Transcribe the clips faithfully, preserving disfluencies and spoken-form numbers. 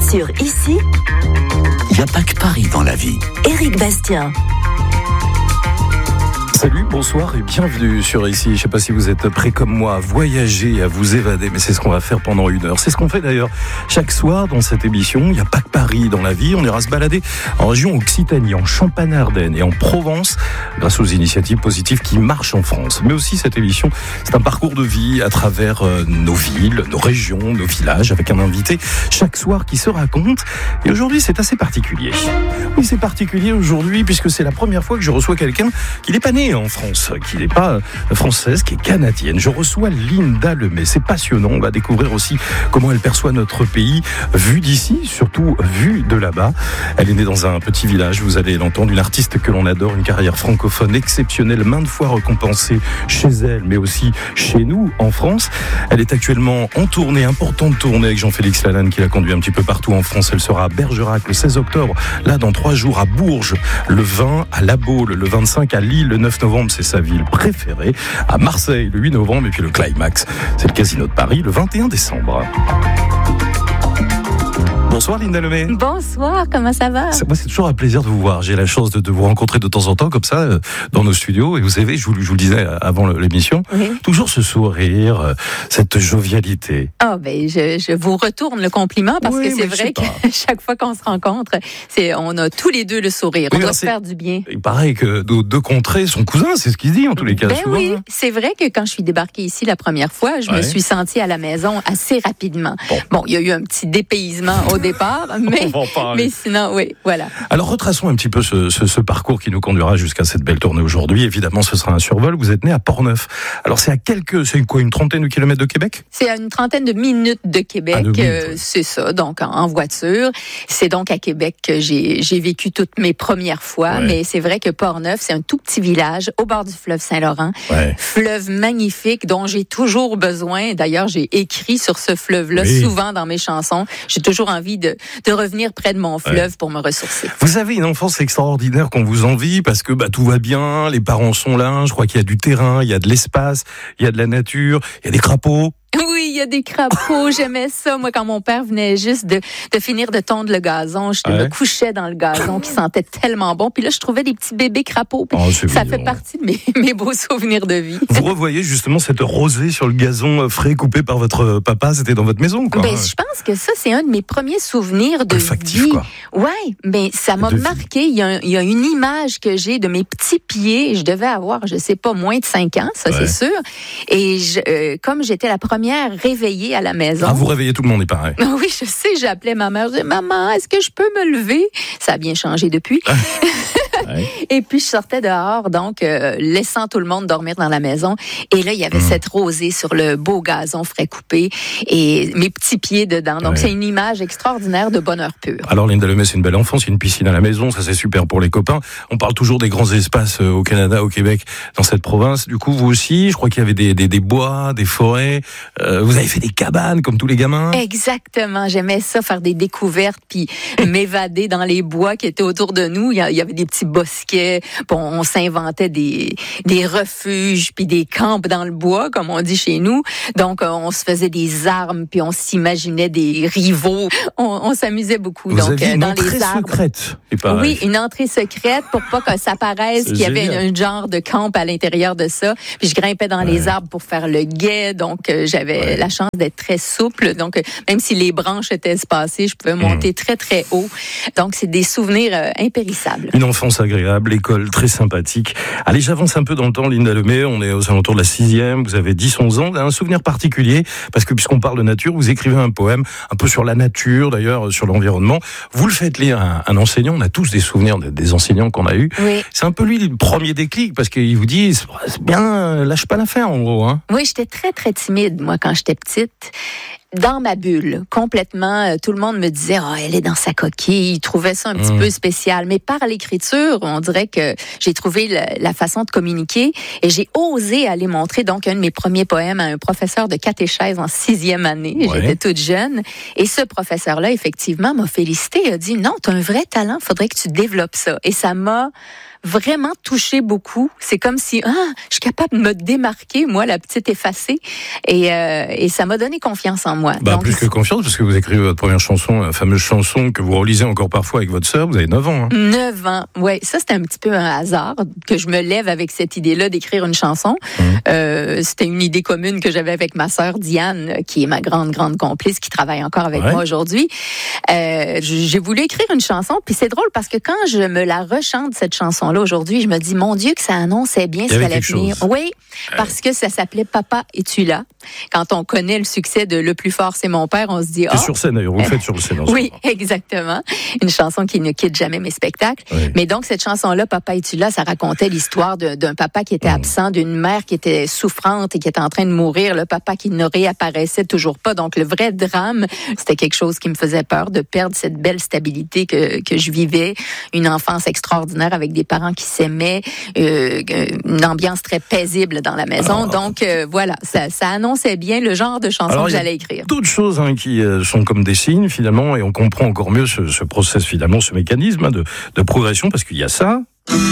Sur Ici, il n'y a pas que Paris dans la vie. Éric Bastien. Salut, bonsoir et bienvenue sur Ici. Je ne sais pas si vous êtes prêts comme moi à voyager, à vous évader, mais c'est ce qu'on va faire pendant une heure. C'est ce qu'on fait d'ailleurs chaque soir dans cette émission. Il n'y a pas que Paris dans la vie. On ira se balader en région Occitanie, en Champagne-Ardenne et en Provence grâce aux initiatives positives qui marchent en France. Mais aussi cette émission, c'est un parcours de vie à travers nos villes, nos régions, nos villages, avec un invité chaque soir qui se raconte. Et aujourd'hui, c'est assez particulier. Oui, c'est particulier aujourd'hui puisque c'est la première fois que je reçois quelqu'un qui n'est pas né en France, qui n'est pas française, qui est canadienne. Je reçois Linda Lemay. C'est passionnant. On va découvrir aussi comment elle perçoit notre pays vu d'ici, surtout vu de là-bas. Elle est née dans un petit village. Vous allez l'entendre, une artiste que l'on adore, une carrière francophone exceptionnelle, maintes fois récompensée chez elle, mais aussi chez nous en France. Elle est actuellement en tournée, importante tournée avec Jean-Félix Lalanne qui l'a conduit un petit peu partout en France. Elle sera à Bergerac le seize octobre, là dans trois jours à Bourges, le vingt à La Baule, le vingt-cinq à Lille, le neuf novembre, c'est sa ville préférée, à Marseille le huit novembre, et puis le climax, c'est le Casino de Paris le vingt et un décembre. Bonsoir Linda Lemay. Bonsoir, comment ça va? Moi, c'est toujours un plaisir de vous voir. J'ai la chance de, de vous rencontrer de temps en temps comme ça euh, dans nos studios. Et vous savez, je vous, je vous le disais avant l'émission, oui. Toujours ce sourire, euh, cette jovialité. Ah oh, ben, je, je vous retourne le compliment parce oui, que c'est vrai que chaque fois qu'on se rencontre, c'est, on a tous les deux le sourire. On oui, doit se faire du bien. Il paraît que nos deux contrées sont cousins, c'est ce qu'il dit en tous les cas. Ben souvent, oui, hein. C'est vrai que quand je suis débarquée ici la première fois, je ouais. me suis sentie à la maison assez rapidement. Bon, bon il y a eu un petit dépaysement au départ, mais, mais sinon, oui, voilà. Alors, retraçons un petit peu ce, ce, ce parcours qui nous conduira jusqu'à cette belle tournée aujourd'hui. Évidemment, ce sera un survol. Vous êtes né à Portneuf. Alors, c'est à quelques, c'est quoi, une trentaine de kilomètres de Québec? C'est à une trentaine de minutes de Québec. Ah, de minutes, euh, oui. C'est ça, donc en, en voiture. C'est donc à Québec que j'ai, j'ai vécu toutes mes premières fois. Ouais. Mais c'est vrai que Portneuf, c'est un tout petit village au bord du fleuve Saint-Laurent. Ouais. Fleuve magnifique dont j'ai toujours besoin. D'ailleurs, j'ai écrit sur ce fleuve-là oui. souvent dans mes chansons. J'ai toujours envie de de revenir près de mon fleuve ouais. pour me ressourcer. Vous avez une enfance extraordinaire qu'on vous envie parce que bah, tout va bien, les parents sont là, je crois qu'il y a du terrain, il y a de l'espace, il y a de la nature, il y a des crapauds. Oui, il y a des crapauds, j'aimais ça. Moi, quand mon père venait juste de, de finir de tondre le gazon, je ouais. me couchais dans le gazon qui sentait tellement bon. Puis là, je trouvais des petits bébés crapauds. Oh, ça mignon. Fait partie de mes, mes beaux souvenirs de vie. Vous revoyez justement cette rosée sur le gazon frais coupé par votre papa, c'était dans votre maison, quoi. Ben, je pense que ça, c'est un de mes premiers souvenirs de olfactif, vie. Quoi. Ouais, mais ça m'a marqué. Il y, a, il y a une image que j'ai de mes petits pieds. Je devais avoir, je sais pas, moins de cinq ans, ça, ouais. c'est sûr. Et je, euh, comme j'étais la première réveillée à la maison. Ah, vous réveillez tout le monde, il paraît. Oui, je sais, j'appelais ma mère, je disais, maman, est-ce que je peux me lever? Ça a bien changé depuis. Ouais. Et puis, je sortais dehors, donc, euh, laissant tout le monde dormir dans la maison. Et là, il y avait mmh. cette rosée sur le beau gazon frais coupé et mes petits pieds dedans. Donc, ouais. c'est une image extraordinaire de bonheur pur. Alors, Linda Lemay, c'est une belle enfance, il y a une piscine à la maison, ça c'est super pour les copains. On parle toujours des grands espaces au Canada, au Québec, dans cette province. Du coup, vous aussi, je crois qu'il y avait des, des, des bois, des forêts. Euh, vous avez fait des cabanes, comme tous les gamins. Exactement. J'aimais ça, faire des découvertes, puis m'évader dans les bois qui étaient autour de nous. Il y avait des petits bosquets. Bon, on s'inventait des, des refuges puis des camps dans le bois, comme on dit chez nous. Donc, on se faisait des armes puis on s'imaginait des rivaux. On, on s'amusait beaucoup. Vous donc, aviez une dans entrée les arbres. secrète. Oui, une entrée secrète pour pas que ça paraisse qu'il y avait un genre de camp à l'intérieur de ça. Puis je grimpais dans ouais. les arbres pour faire le guet. Donc, euh, j'avais ouais. la chance d'être très souple. Donc, euh, même si les branches étaient espacées, je pouvais monter mmh. très, très haut. Donc, c'est des souvenirs euh, impérissables. Une enfance agréable, l'école très sympathique. Allez, j'avance un peu dans le temps, Linda Lemay. On est aux alentours de la sixième. Vous avez dix onze ans. Un souvenir particulier, parce que puisqu'on parle de nature, vous écrivez un poème un peu sur la nature, d'ailleurs, sur l'environnement. Vous le faites lire à un enseignant. On a tous des souvenirs des enseignants qu'on a eus. Oui. C'est un peu lui le premier déclic, parce qu'il vous dit, c'est bien, lâche pas l'affaire, en gros. Hein. Oui, j'étais très, très timide, moi, quand j'étais petite. Dans ma bulle, complètement, tout le monde me disait, oh, elle est dans sa coquille. Ils trouvaient ça un petit mmh. peu spécial. Mais par l'écriture, on dirait que j'ai trouvé la, la façon de communiquer et j'ai osé aller montrer donc un de mes premiers poèmes à un professeur de catéchèse en sixième année. Ouais. J'étais toute jeune. Et ce professeur-là, effectivement, m'a félicité. Il a dit, non, t'as un vrai talent, faudrait que tu développes ça. Et ça m'a vraiment touché beaucoup. C'est comme si, ah, je suis capable de me démarquer, moi, la petite effacée. Et, euh, et ça m'a donné confiance en moi. Bah, Donc, plus que confiance, parce que vous écrivez votre première chanson, la fameuse chanson que vous relisez encore parfois avec votre sœur. Vous avez neuf ans. Hein. neuf ans. Ouais, ça, c'était un petit peu un hasard que je me lève avec cette idée-là d'écrire une chanson. Mmh. Euh, c'était une idée commune que j'avais avec ma sœur Diane, qui est ma grande, grande complice, qui travaille encore avec ouais. moi aujourd'hui. Euh, j'ai voulu écrire une chanson, puis c'est drôle parce que quand je me la rechante, cette chanson-là, aujourd'hui, je me dis, mon Dieu, que ça annonçait bien ce qu'elle allait venir. Oui, parce ouais. que ça s'appelait Papa, es-tu là? Quand on connaît le succès de Le plus fort, c'est mon père, on se dit, ah. Oh, sur scène d'ailleurs, vous le faites sur scène. Oui, exactement. Une chanson qui ne quitte jamais mes spectacles. Oui. Mais donc, cette chanson-là, Papa, es-tu là? Ça racontait l'histoire de, d'un papa qui était mmh. absent, d'une mère qui était souffrante et qui était en train de mourir, le papa qui ne réapparaissait toujours pas. Donc, le vrai drame, c'était quelque chose qui me faisait peur, de perdre cette belle stabilité que, que je vivais, une enfance extraordinaire avec des parents qui s'aimaient, euh, une ambiance très paisible dans la maison. Alors, donc, euh, voilà, ça, ça annonçait bien le genre de chanson alors, que j'allais écrire. D'autres choses hein, qui euh, sont comme des signes, finalement, et on comprend encore mieux ce, ce process, finalement, ce mécanisme hein, de, de progression, parce qu'il y a ça...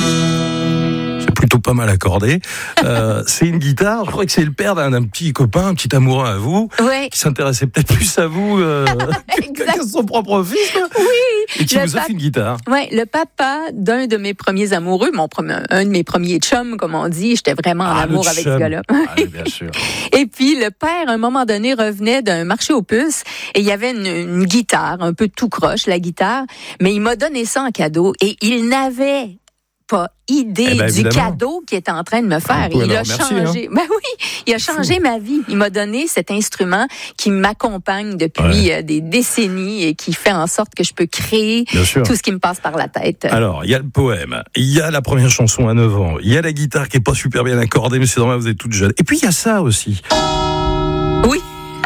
C'est plutôt pas mal accordé. Euh, c'est une guitare. Je crois que c'est le père d'un, d'un petit copain, un petit amoureux à vous, ouais. qui s'intéressait peut-être plus à vous euh, qu'à son propre fils. Oui. Et qui vous a fait une guitare. Oui, le papa d'un de mes premiers amoureux, mon premier, un de mes premiers chums, comme on dit. J'étais vraiment en ah, amour avec chum. ce gars-là. Ah, bien sûr. Et puis le père, à un moment donné, revenait d'un marché aux puces et il y avait une, une guitare, un peu tout croche, la guitare, mais il m'a donné ça en cadeau et il n'avait pas idée eh ben, du cadeau qu'il était en train de me faire. Il a changé. Hein? Ben oui, il a changé Fou. ma vie. Il m'a donné cet instrument qui m'accompagne depuis ouais. des décennies et qui fait en sorte que je peux créer tout ce qui me passe par la tête. Alors, il y a le poème, il y a la première chanson à neuf ans, il y a la guitare qui est pas super bien accordée, mais c'est normal, vous êtes toute jeune. Et puis il y a ça aussi. Oui.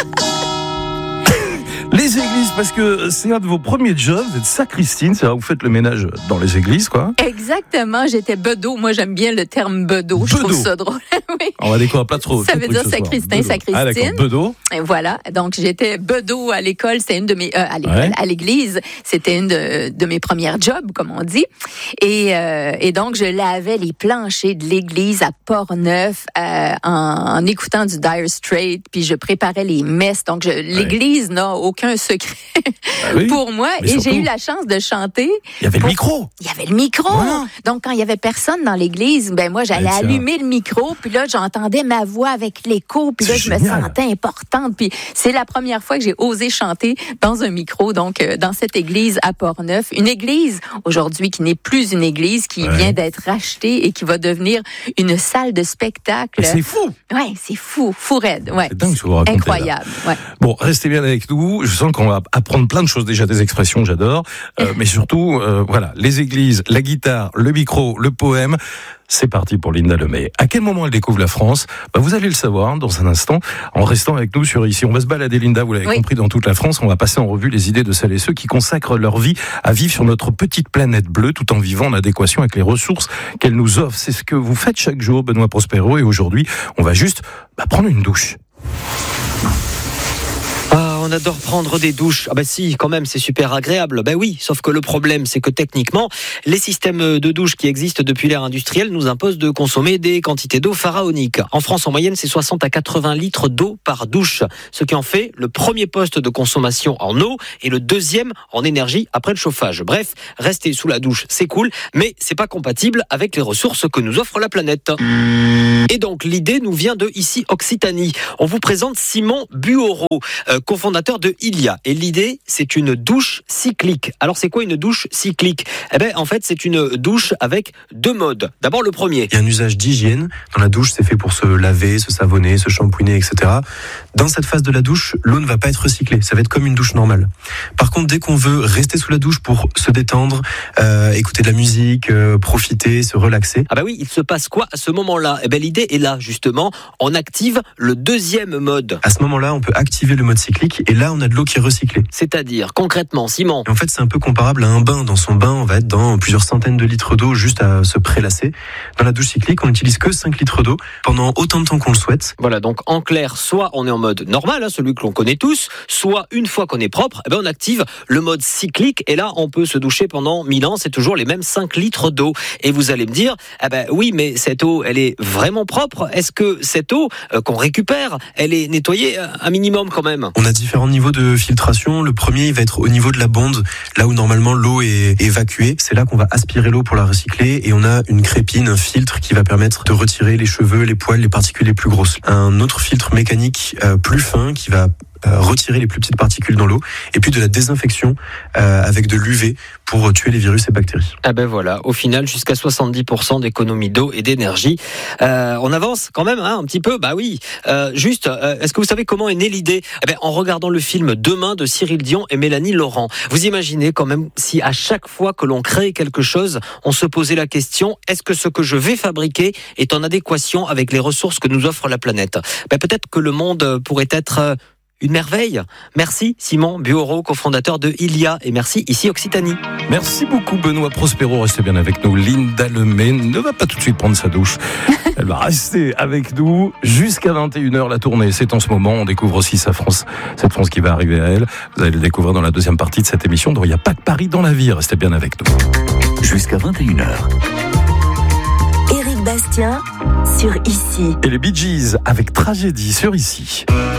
Les églises, parce que c'est un de vos premiers jobs, vous êtes sacristine, c'est-à-dire vous faites le ménage dans les églises, quoi. Exactement, j'étais bedeau. Moi, j'aime bien le terme bedeau, je bedeau. trouve ça drôle. Oui. On va découvrir pas trop. Ça veut dire sacristain, sacristine. Ah d'accord, bedeau. Et voilà, donc j'étais bedeau à l'école, c'était une de mes... Euh, à l'école, ouais. à l'église, c'était une de, de mes premières jobs, comme on dit. Et, euh, et donc, je lavais les planchers de l'église à Portneuf euh, en, en écoutant du Dire Straits, puis je préparais les messes. Donc, je, ouais. l'église n'a aucun secret bah oui, pour moi. Et surtout, j'ai eu la chance de chanter. Il y avait pour... le micro. Il y avait le micro. Voilà. Donc, quand il y avait personne dans l'église, ben moi, j'allais Excellent. allumer le micro, puis là, j'entendais ma voix avec l'écho, puis là, je génial. me sentais importante. Puis c'est la première fois que j'ai osé chanter dans un micro, donc euh, dans cette église à Portneuf. Une église, aujourd'hui, qui n'est plus une église, qui ouais. vient d'être rachetée et qui va devenir une salle de spectacle. Mais c'est fou. Ouais, c'est fou, fou raide. Ouais. C'est dingue ce que vous racontez. Incroyable. Ouais. Bon, restez bien avec nous. Je sens qu'on va apprendre plein de choses, déjà des expressions, j'adore, euh, mais surtout, euh, voilà, les églises, la guitare, le micro, le poème. C'est parti pour Linda Lemay. À quel moment elle découvre la France ? Bah, vous allez le savoir dans un instant, en restant avec nous sur Ici. On va se balader, Linda, vous l'avez oui. compris, dans toute la France. On va passer en revue les idées de celles et ceux qui consacrent leur vie à vivre sur notre petite planète bleue, tout en vivant en adéquation avec les ressources qu'elle nous offre. C'est ce que vous faites chaque jour, Benoît Prospero, et aujourd'hui, on va juste bah, prendre une douche. On adore prendre des douches. Ah bah si, quand même, c'est super agréable. Bah oui, sauf que le problème, c'est que techniquement, les systèmes de douche qui existent depuis l'ère industrielle nous imposent de consommer des quantités d'eau pharaoniques. En France, en moyenne, c'est soixante à quatre-vingts litres d'eau par douche, ce qui en fait le premier poste de consommation en eau et le deuxième en énergie après le chauffage. Bref, rester sous la douche, c'est cool, mais c'est pas compatible avec les ressources que nous offre la planète. Et donc, l'idée nous vient de Ici Occitanie. On vous présente Simon Buoreau, euh, cofondateur de Ilia. Et l'idée, c'est une douche cyclique. Alors, c'est quoi une douche cyclique ? Eh ben, en fait, c'est une douche avec deux modes. D'abord, le premier. Il y a un usage d'hygiène. Dans la douche, c'est fait pour se laver, se savonner, se shampouiner, et cetera. Dans cette phase de la douche, l'eau ne va pas être recyclée. Ça va être comme une douche normale. Par contre, dès qu'on veut rester sous la douche pour se détendre, euh, écouter de la musique, euh, profiter, se relaxer. Ah bah oui, il se passe quoi à ce moment-là ? Eh ben, l'idée est là, justement. On active le deuxième mode. À ce moment-là, on peut activer le mode cyclique Et là, on a de l'eau qui est recyclée. C'est-à-dire, concrètement, Simon? Et en fait, c'est un peu comparable à un bain. Dans son bain, on va être dans plusieurs centaines de litres d'eau juste à se prélasser. Dans la douche cyclique, on n'utilise que cinq litres d'eau pendant autant de temps qu'on le souhaite. Voilà, donc en clair, soit on est en mode normal, hein, celui que l'on connaît tous, soit une fois qu'on est propre, eh ben on active le mode cyclique et là, on peut se doucher pendant mille ans. C'est toujours les mêmes cinq litres d'eau. Et vous allez me dire, eh ben oui, mais cette eau, elle est vraiment propre. Est-ce que cette eau euh, qu'on récupère, elle est nettoyée un minimum quand même? On a différents niveaux de filtration. Le premier, il va être au niveau de la bonde, là où normalement l'eau est évacuée. C'est là qu'on va aspirer l'eau pour la recycler et on a une crépine, un filtre qui va permettre de retirer les cheveux, les poils, les particules les plus grosses. Un autre filtre mécanique euh, plus fin qui va Euh, retirer les plus petites particules dans l'eau, et puis de la désinfection euh, avec de l'U V pour tuer les virus et bactéries. Ah ben voilà, au final jusqu'à soixante-dix pour cent d'économie d'eau et d'énergie. Euh, on avance quand même hein, un petit peu, bah oui. Euh, juste, euh, est-ce que vous savez comment est née l'idée? Eh ben, en regardant le film Demain de Cyril Dion et Mélanie Laurent. Vous imaginez quand même si à chaque fois que l'on crée quelque chose, on se posait la question, est-ce que ce que je vais fabriquer est en adéquation avec les ressources que nous offre la planète? Ben, peut-être que le monde pourrait être... Euh, une merveille. Merci Simon Bureau, cofondateur de Ilia, et merci ici Occitanie. Merci beaucoup Benoît Prospero, restez bien avec nous. Linda Lemay ne va pas tout de suite prendre sa douche. Elle va rester avec nous jusqu'à vingt et une heures. La tournée, c'est en ce moment. On découvre aussi sa France, cette France qui va arriver à elle. Vous allez le découvrir dans la deuxième partie de cette émission dont il n'y a pas que Paris dans la vie. Restez bien avec nous. Jusqu'à vingt et une heures. Éric Bastien sur Ici. Et les Bee Gees avec Tragédie sur Ici.